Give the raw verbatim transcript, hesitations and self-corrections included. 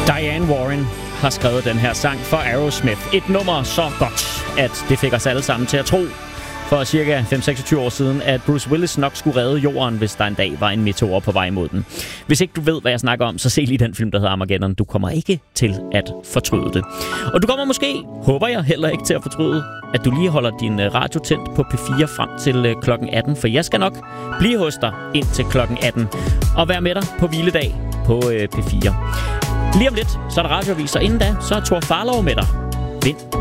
Diane Warren har skrevet den her sang for Aerosmith. Et nummer så godt, at det fik os alle sammen til at tro for cirka fem til seksogtyve år siden, at Bruce Willis nok skulle redde jorden, hvis der en dag var en meteor på vej mod den. Hvis ikke du ved, hvad jeg snakker om, så se lige den film, der hedder Armageddon. Du kommer ikke til at fortryde det. Og du kommer måske, håber jeg, heller ikke til at fortryde, at du lige holder din radio tændt på P fire frem til klokken atten, for jeg skal nok blive hos dig indtil klokken atten og være med dig på hviledag på P fire. Lige om lidt, så er der radioavis, og inden da, så er Thor Farlov med dig. Vind